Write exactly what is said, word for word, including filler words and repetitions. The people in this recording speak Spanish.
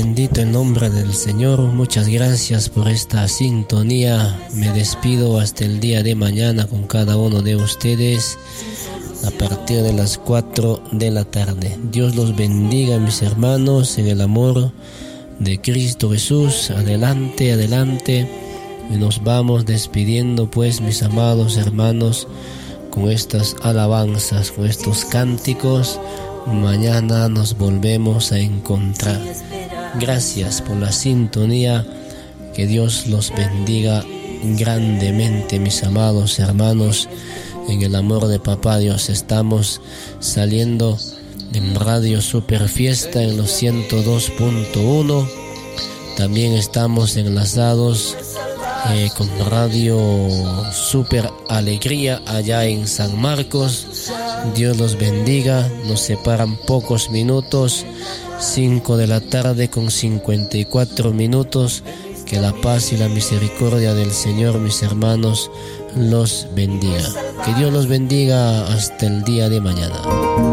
bendito el nombre del Señor. Muchas gracias por esta sintonía. Me despido hasta el día de mañana con cada uno de ustedes a partir de las cuatro de la tarde. Dios los bendiga, mis hermanos, en el amor de Cristo Jesús. Adelante, adelante. Y nos vamos despidiendo, pues, mis amados hermanos, con estas alabanzas, con estos cánticos. Mañana nos volvemos a encontrar. Gracias por la sintonía. Que Dios los bendiga grandemente, mis amados hermanos. En el amor de Papá Dios estamos saliendo en Radio Super Fiesta en los ciento dos punto uno. También estamos enlazados eh, con Radio Super Alegría allá en San Marcos. Dios los bendiga. Nos separan pocos minutos, cinco de la tarde con cincuenta y cuatro minutos. Que la paz y la misericordia del Señor, mis hermanos, los bendiga. Que Dios los bendiga hasta el día de mañana.